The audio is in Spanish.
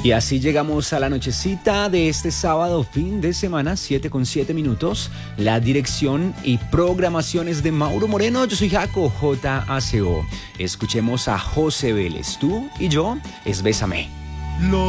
Y así llegamos a la nochecita de este sábado, fin de semana, 7:07. La dirección y programación es de Mauro Moreno. Yo soy Jaco, JACO. Escuchemos a José Vélez. Tú y yo es Bésame.